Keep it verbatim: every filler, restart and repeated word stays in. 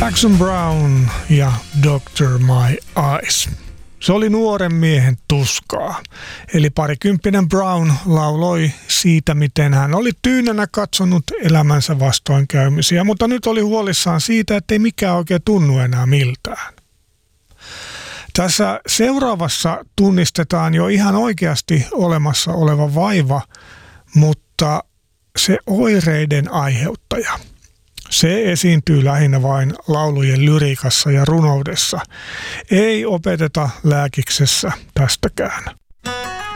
Jackson Browne ja doctor My Eyes. Se oli nuoren miehen tuskaa. Eli parikymppinen Brown lauloi siitä, miten hän oli tyynänä katsonut elämänsä vastoinkäymisiä, mutta nyt oli huolissaan siitä, ettei mikään oikein tunnu enää miltään. Tässä seuraavassa tunnistetaan jo ihan oikeasti olemassa oleva vaiva, mutta se oireiden aiheuttaja. Se esiintyy lähinnä vain laulujen lyriikassa ja runoudessa. Ei opeteta lääkiksessä tästäkään.